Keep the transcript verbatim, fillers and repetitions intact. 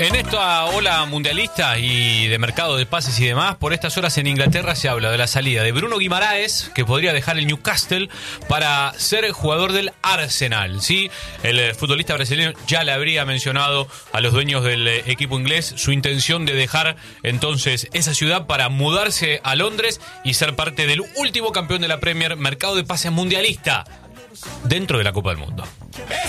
En esta ola mundialista y de mercado de pases y demás, por estas horas en Inglaterra se habla de la salida de Bruno Guimaraes, que podría dejar el Newcastle para ser jugador del Arsenal, ¿sí? El futbolista brasileño ya le habría mencionado a los dueños del equipo inglés su intención de dejar entonces esa ciudad para mudarse a Londres y ser parte del último campeón de la Premier, mercado de pases mundialista, dentro de la Copa del Mundo.